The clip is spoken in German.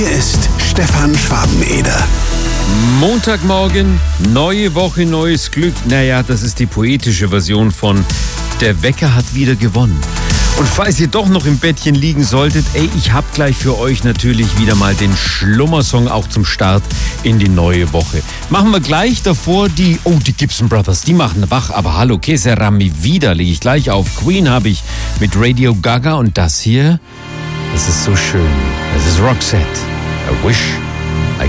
Hier ist Stefan Schwarzeneder. Montagmorgen, neue Woche, neues Glück. Naja, das ist die poetische Version von Der Wecker hat wieder gewonnen. Und falls ihr doch noch im Bettchen liegen solltet, ich hab gleich für euch natürlich wieder mal den Schlummersong auch zum Start in die neue Woche. Machen wir gleich davor die Gibson Brothers, die machen wach. Aber hallo, Que sera mi vida, lege ich gleich auf. Queen habe ich mit Radio Gaga und das hier, das ist so schön. Das ist Roxette. I wish